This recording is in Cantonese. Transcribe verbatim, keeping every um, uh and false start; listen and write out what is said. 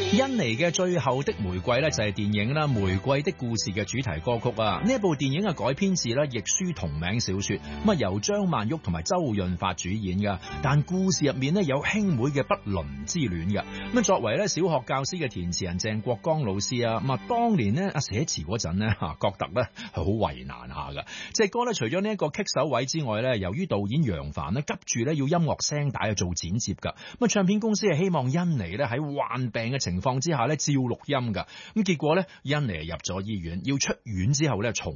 印尼嘅最後的玫瑰咧就係電影啦《玫瑰的故事》嘅主題歌曲啊！呢一部電影係改編自咧亦舒同名小說，咁啊由張曼玉同埋周潤發主演噶。但故事入面咧有兄妹嘅不倫之戀嘅。咁作為咧小學教師嘅填詞人鄭國江老師啊，咁啊當年咧啊寫詞嗰陣咧吓，覺得咧係好為難下噶。隻歌咧除咗呢一個棘手位之外咧，由於導演楊凡咧急住咧要音樂聲帶去做剪接噶，咁啊唱片公司係希望印尼咧喺患病嘅情況之下咧照錄音噶，咁結果咧印尼入咗醫院，要出院之後咧重